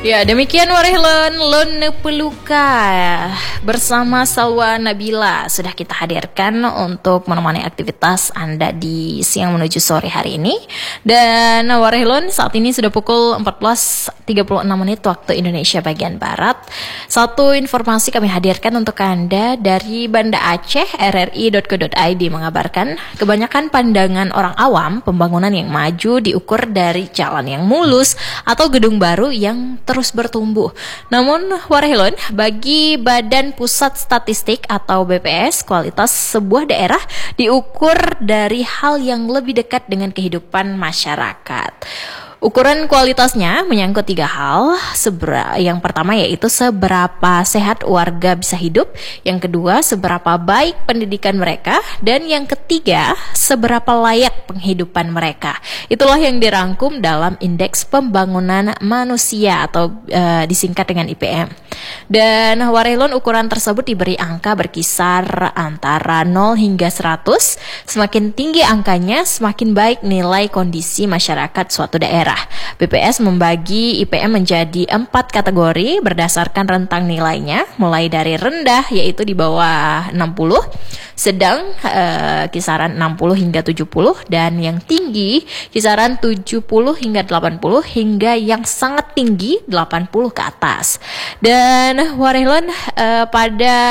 Ya, demikian Warehlan Lone Peluka bersama Salwa Nabila sudah kita hadirkan untuk menemani aktivitas Anda di siang menuju sore hari ini. Dan Warehlan saat ini sudah pukul 14.36 waktu Indonesia bagian Barat. Satu informasi kami hadirkan untuk Anda dari Banda Aceh. RRI.co.id mengabarkan kebanyakan pandangan orang awam pembangunan yang maju diukur dari jalan yang mulus atau gedung baru yang terus bertumbuh. Namun Warehlan, bagi Badan Pusat Statistik atau BPS, kualitas sebuah daerah diukur dari hal yang lebih dekat dengan kehidupan masyarakat. Ukuran kualitasnya menyangkut 3 hal. Yang pertama yaitu seberapa sehat warga bisa hidup, yang kedua seberapa baik pendidikan mereka, dan yang ketiga seberapa layak penghidupan mereka. Itulah yang dirangkum dalam Indeks Pembangunan Manusia atau disingkat dengan IPM. Dan Warehlan, ukuran tersebut diberi angka berkisar antara 0 hingga 100. Semakin tinggi angkanya, semakin baik nilai kondisi masyarakat suatu daerah. BPS membagi IPM menjadi 4 kategori berdasarkan rentang nilainya, mulai dari rendah yaitu di bawah 60, sedang kisaran 60 hingga 70, dan yang tinggi kisaran 70 hingga 80, hingga yang sangat tinggi 80 ke atas. Dan Warehlan, pada